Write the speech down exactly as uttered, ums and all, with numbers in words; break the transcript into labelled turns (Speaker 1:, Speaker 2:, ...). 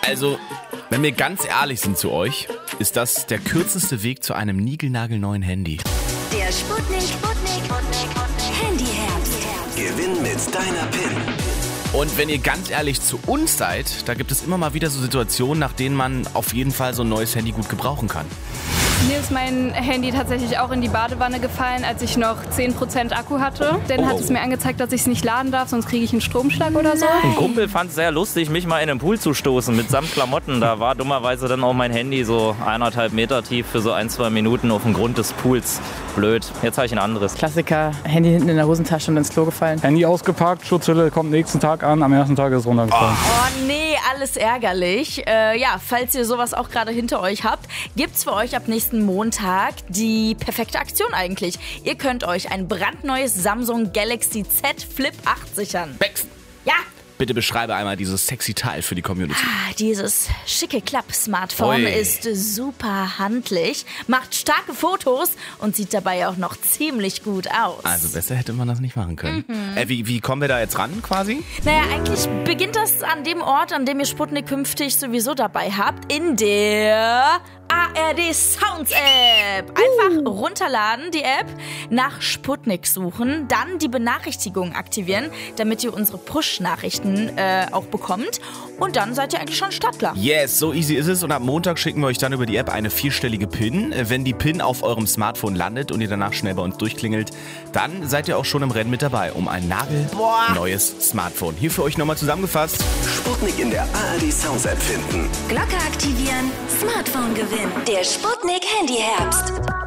Speaker 1: Also, wenn wir ganz ehrlich sind zu euch, ist das der kürzeste Weg zu einem niegelnagelneuen Handy.
Speaker 2: Der Sputnik, Sputnik, Handyherbst.
Speaker 3: Gewinn mit deiner P I N.
Speaker 1: Und wenn ihr ganz ehrlich zu uns seid, da gibt es immer mal wieder so Situationen, nach denen man auf jeden Fall so ein neues Handy gut gebrauchen kann.
Speaker 4: Mir ist mein Handy tatsächlich auch in die Badewanne gefallen, als ich noch zehn Prozent Akku hatte. Dann
Speaker 1: Oh.
Speaker 4: hat es mir angezeigt, dass ich es nicht laden darf, sonst kriege ich einen Stromschlag oder so.
Speaker 5: Ein Kumpel fand es sehr lustig, mich mal in den Pool zu stoßen mit samt Klamotten. Da war dummerweise dann auch mein Handy so eineinhalb Meter tief für so ein, zwei Minuten auf dem Grund des Pools. Blöd. Jetzt habe ich ein anderes.
Speaker 6: Klassiker, Handy hinten in der Hosentasche und ins Klo gefallen.
Speaker 7: Handy ausgepackt, Schutzhülle kommt nächsten Tag an, am ersten Tag ist es runtergefallen.
Speaker 8: Oh nee, alles ärgerlich. Äh, ja, falls ihr sowas auch gerade hinter euch habt, gibt's für euch ab nächsten Montag die perfekte Aktion eigentlich. Ihr könnt euch ein brandneues Samsung Galaxy Z Flip acht sichern.
Speaker 1: Bex,
Speaker 8: Ja,
Speaker 1: bitte beschreibe einmal dieses sexy Teil für die Community.
Speaker 8: ah, dieses schicke Klapp-Smartphone
Speaker 1: Ui.
Speaker 8: ist super handlich, macht starke Fotos und sieht dabei auch noch ziemlich gut aus.
Speaker 1: Also besser hätte man das nicht machen können. Äh, wie, wie kommen wir da jetzt ran quasi?
Speaker 8: Naja, eigentlich beginnt das an dem Ort, an dem ihr Sputnik künftig sowieso dabei habt, in der A R D Sounds App. Einfach runterladen, die App, nach Sputnik suchen, dann die Benachrichtigungen aktivieren, damit ihr unsere Push-Nachrichten äh, auch bekommt. Und dann seid ihr eigentlich schon startklar.
Speaker 1: Yes, so easy ist es und ab Montag schicken wir euch dann über die App eine vierstellige P I N. Äh, Wenn die P I N auf eurem Smartphone landet und ihr danach schnell bei uns durchklingelt, dann seid ihr auch schon im Rennen mit dabei um ein nagelneues Smartphone. Hier für euch nochmal zusammengefasst.
Speaker 3: Sputnik in der A R D Sounds App finden.
Speaker 2: Glocke aktivieren, Smartphone gewinnen. Der Sputnik Handyherbst.